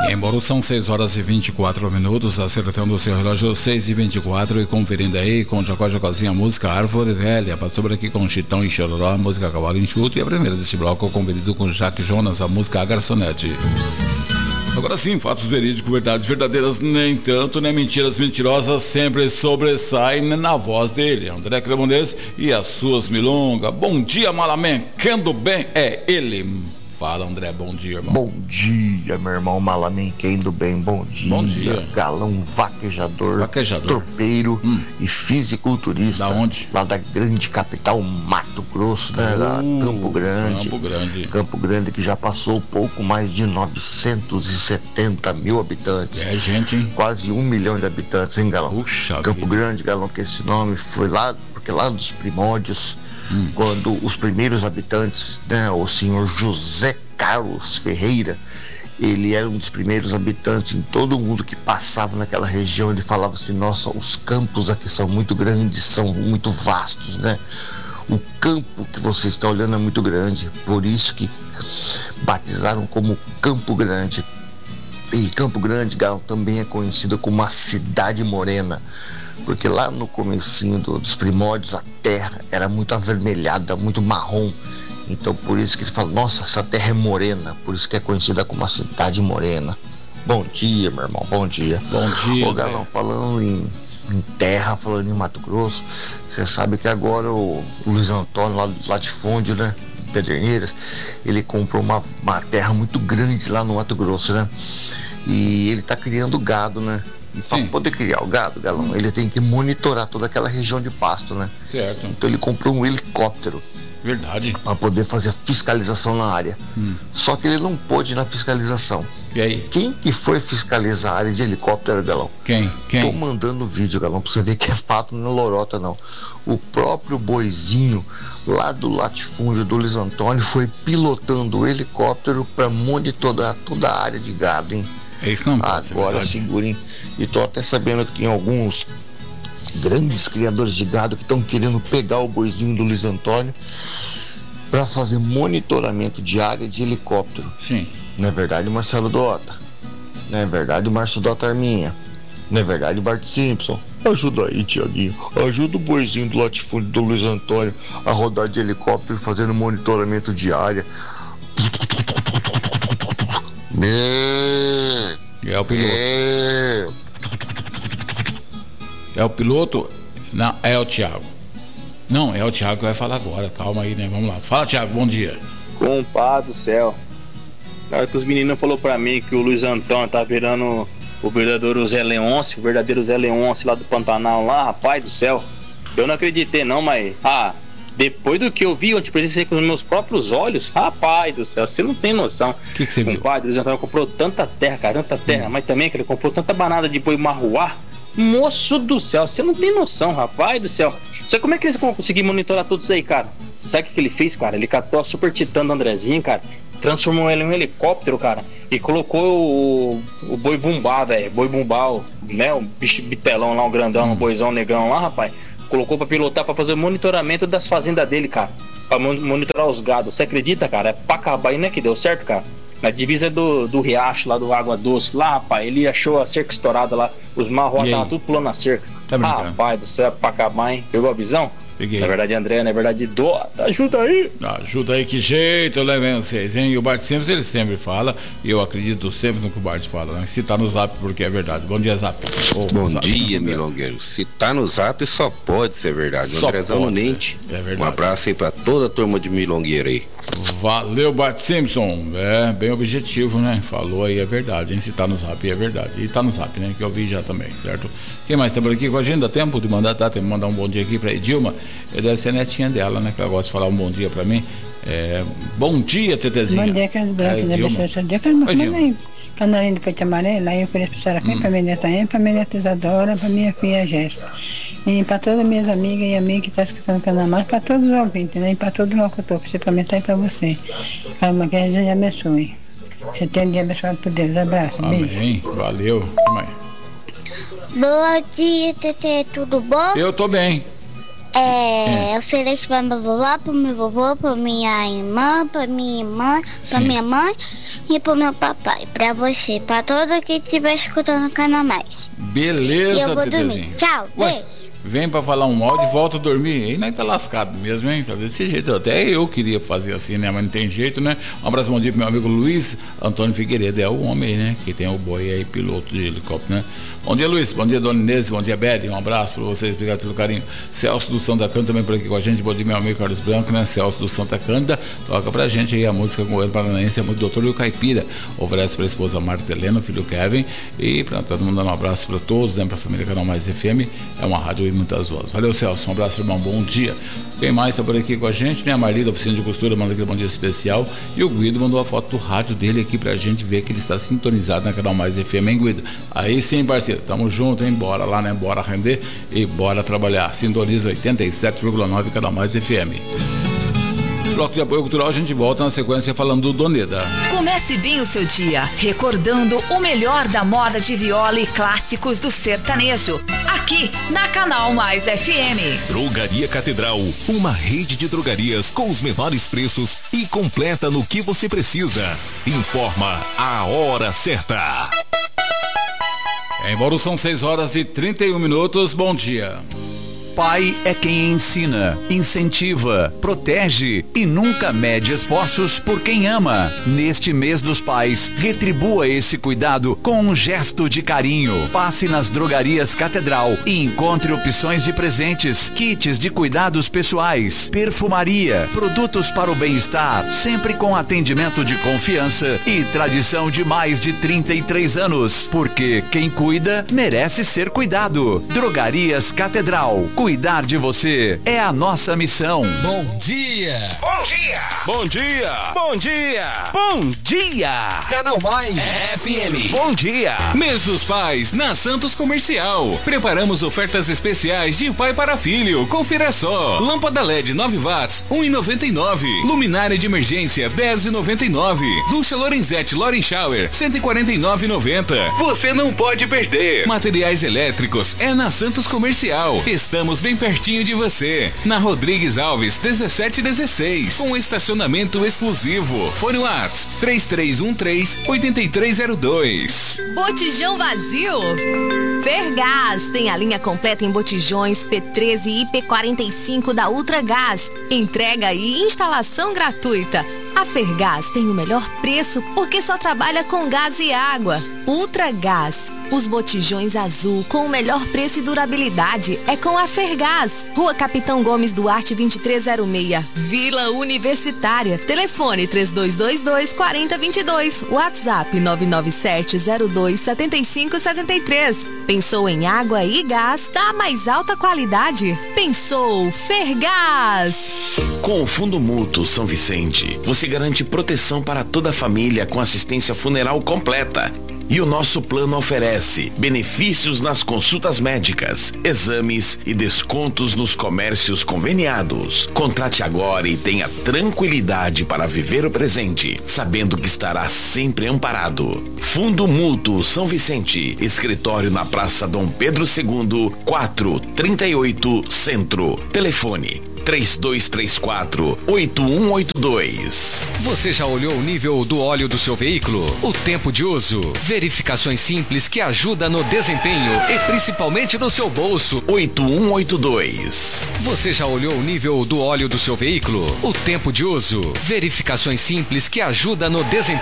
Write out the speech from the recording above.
Em Bauru são 6 horas e 24 minutos, acertando o seu relógio 6h24 e conferindo aí com Jacó Jacozinha a música Árvore Velha. Passou por aqui com Chitão e Chororó, a música Cavalo Enxuto, e a primeira desse bloco conferido com Jaque Jonas, a música A Garçonete. Agora sim, fatos verídicos, verdades verdadeiras, nem tanto, nem mentiras mentirosas, sempre sobressaem na voz dele, André Cremonês e as suas milongas. Bom dia, Malamém, quem bem é ele. Fala, André, bom dia, irmão. Bom dia, meu irmão Malamém, quem do bem, bom dia. Bom dia. Galão vaquejador. Tropeiro e fisiculturista. Da onde? Lá da grande capital, Mato Grosso, né? Campo Grande. Campo Grande, que já passou pouco mais de 970 mil habitantes. É gente, hein? Quase 1 milhão de habitantes, hein, Galão? Puxa Campo vida. Grande, Galão, que esse nome foi lá, porque lá dos primórdios, quando os primeiros habitantes, né, o senhor José Carlos Ferreira, ele era um dos primeiros habitantes em todo o mundo que passava naquela região. Ele falava assim: nossa, os campos aqui são muito grandes, são muito vastos, né? O campo que você está olhando é muito grande, por isso que batizaram como Campo Grande. E Campo Grande, Galo, também é conhecido como a Cidade Morena, porque lá no comecinho dos primórdios a terra era muito avermelhada, muito marrom. Então por isso que ele fala: nossa, essa terra é morena, por isso que é conhecida como a Cidade Morena. Bom dia, meu irmão, bom dia. Bom dia. Ô, Galão, falando em terra, falando em Mato Grosso, você sabe que agora o Luiz Antônio, lá do latifúndio, né, Pederneiras, ele comprou uma terra muito grande lá no Mato Grosso, né? E ele tá criando gado, né? E para poder criar o gado, Galão, ele tem que monitorar toda aquela região de pasto, né? Certo. Então ele comprou um helicóptero. Verdade. Para poder fazer a fiscalização na área. Só que ele não pôde ir na fiscalização. E aí? Quem que foi fiscalizar a área de helicóptero, Galão? Quem? Tô mandando vídeo, Galão, pra você ver que é fato, não é lorota, não. O próprio Boizinho, lá do latifúndio do Luiz Antônio, foi pilotando o helicóptero para monitorar toda a área de gado, hein? É isso não. Agora segurem. E tô até sabendo que tem alguns grandes criadores de gado que estão querendo pegar o Boizinho do Luiz Antônio para fazer monitoramento de área de helicóptero. Sim. Não é verdade, Marcelo Dota? Não é verdade, Márcio Dota Arminha? Não é verdade, Bart Simpson? Ajuda aí, Tiaguinho. Ajuda o Boizinho do latifúndio do Luiz Antônio a rodar de helicóptero fazendo monitoramento de área. É o piloto. É o piloto? Não, é o Thiago. Não, é o Thiago que vai falar agora. Calma aí, né? Vamos lá. Fala, Thiago, bom dia. Compadre do céu. Na hora que os meninos falaram pra mim que o Luiz Antônio tá virando o verdadeiro Zé Leôncio, lá do Pantanal lá, rapaz do céu. Eu não acreditei não, mas depois do que eu vi, eu te presenciei com os meus próprios olhos, rapaz do céu, você não tem noção. O que você viu? Compadre, o Luiz Antônio comprou tanta terra, cara, tanta terra, mas também que ele comprou tanta banada de boi marruá. Moço do céu, você não tem noção, rapaz do céu. Sabe como é que eles vão conseguir monitorar tudo isso aí, cara? Sabe o que ele fez, cara? Ele catou a Super Titã do Andrezinho, cara, transformou ele em um helicóptero, cara, e colocou o boi bumbá, velho, boi bumbá, né, o bicho bitelão lá, o grandão, o boizão negrão lá, rapaz, colocou pra pilotar, pra fazer o monitoramento das fazendas dele, cara, pra monitorar os gados. Você acredita, cara? É pra acabar aí, né, que deu certo, cara? Na divisa do riacho, lá do Água Doce, lá, rapaz, ele achou a cerca estourada lá, os marrom estavam tudo pulando na cerca. Tá brincando? Rapaz do céu, pra acabar, hein? Pegou a visão? Peguei. Na verdade, André, na verdade, ajuda aí. Ajuda aí, que jeito eu levei vocês, hein? E o Bart Simples, ele sempre fala, e eu acredito sempre no que o Bart fala, né? Se tá no Zap, porque é verdade. Bom dia, Zap. Bom dia, milongueiro. Se tá no Zap, só pode ser verdade. Só Andrezão pode Nente. É verdade. Um abraço aí pra toda a turma de milongueiro aí. Valeu, Bart Simpson. É bem objetivo, né? Falou aí, é verdade, hein? Se tá no Zap, é verdade. E tá no Zap, né? Que eu vi já também, certo? Quem mais tá por aqui com a gente? Dá tempo de mandar, tá? Tem que mandar um bom dia aqui pra Edilma. Deve ser a netinha dela, né? Que ela gosta de falar um bom dia pra mim. Bom dia, Tetezinha. Bom dia, Carlos Branco, da Bessura Sadia. Carlos Branco, manda aí. Canarinho do Peito Amarelo, aí eu ofereço pra Serafim, pra minha neta Ana, pra minha neta Isadora, pra minha filha Jéssica. E pra todas as minhas amigas e amigos que estão escutando o canal mais, pra todos os ouvintes, né? E pra todo o locutor, principalmente aí pra você. Carlos, que Jesus abençoe. Você tem um dia abençoado por Deus. Abraço, beijo. Amém, valeu. Bom dia, Tete, tudo bom? Eu tô bem. Ofereço pra minha vovó, pro meu vovô, pra minha irmã, pra minha mãe, pra minha mãe e pro meu papai. Pra você, pra todo que estiver escutando o Canal Mais. Beleza, E eu vou Tetezinho. dormir. Tchau, beijo. Vem pra falar um áudio e volta a dormir. Aí nós tá lascado mesmo, hein? Tá desse jeito. Até eu queria fazer assim, né? Mas não tem jeito, né? Um abraço, bom dia pro meu amigo Luiz Antônio Figueiredo. É o homem aí, né? Que tem o boi aí, piloto de helicóptero, né? Bom dia, Luiz. Bom dia, Dona Inês. Bom dia, Bede. Um abraço pra vocês. Obrigado pelo carinho. Celso do Santa Cândida também por aqui com a gente. Bom dia, meu amigo Carlos Branco, né? Celso do Santa Cândida. Toca pra gente aí a música com o governo paranaense. É muito doutor e o Caipira. Oferece pra esposa Marta Helena, o filho Kevin. E pra todo mundo dando um abraço pra todos, né? Pra família Canal Mais FM. É uma rádio e muitas vozes. Valeu, Celso, um abraço, irmão, bom dia. Quem mais está por aqui com a gente, né? A Marli da Oficina de Costura manda aquele bom dia especial. E o Guido mandou a foto do rádio dele aqui pra gente ver que ele está sintonizado na Canal Mais FM, hein, Guido? Aí sim, parceiro, tamo junto, hein? Bora lá, né? Bora render e bora trabalhar. Sintoniza 87,9 Canal Mais FM. Bloco de apoio cultural, a gente volta na sequência falando do Doneda. Comece bem o seu dia, recordando o melhor da moda de viola e clássicos do sertanejo. Aqui na Canal Mais FM. Drogaria Catedral, uma rede de drogarias com os menores preços e completa no que você precisa. Informa a hora certa. Em Bauru são 6h31. Bom dia. Pai é quem ensina, incentiva, protege e nunca mede esforços por quem ama. Neste mês dos pais, retribua esse cuidado com um gesto de carinho. Passe nas drogarias Catedral e encontre opções de presentes, kits de cuidados pessoais, perfumaria, produtos para o bem-estar, sempre com atendimento de confiança e tradição de mais de 33 anos. Porque quem cuida merece ser cuidado. Drogarias Catedral. Cuidar de você é a nossa missão. Bom dia! Bom dia! Bom dia! Bom dia! Bom dia! Canal Mais FM. Bom dia! Mês dos Pais na Santos Comercial. Preparamos ofertas especiais de pai para filho. Confira só. Lâmpada LED 9 watts, 1,99. Luminária de emergência, 10,99. Ducha Lorenzetti Loren Shower, 149,90. Você não pode perder. Materiais elétricos é na Santos Comercial. Estamos bem pertinho de você. Na Rodrigues Alves, 1716. Com estacionamento exclusivo. Fone Whats 3313-8302. Botijão vazio? Fergás tem a linha completa em botijões P13 e P45 da Ultragás. Entrega e instalação gratuita. A Fergás tem o melhor preço porque só trabalha com gás e água. Ultragás. Os botijões azul com o melhor preço e durabilidade é com a Fergás. Rua Capitão Gomes Duarte 2306, Vila Universitária. Telefone 3222-4022. WhatsApp 997027573. Pensou em água e gás da mais alta qualidade? Pensou Fergás. Com o Fundo Mútuo São Vicente, você garante proteção para toda a família com assistência funeral completa. E o nosso plano oferece benefícios nas consultas médicas, exames e descontos nos comércios conveniados. Contrate agora e tenha tranquilidade para viver o presente, sabendo que estará sempre amparado. Fundo Mútuo São Vicente, escritório na Praça Dom Pedro II, 438 Centro. Telefone 3234-8182. Você já olhou o nível do óleo do seu veículo? O tempo de uso? Verificações simples que ajudam no desempenho e principalmente no seu bolso. 8182. Você já olhou o nível do óleo do seu veículo? O tempo de uso? Verificações simples que ajudam no desempenho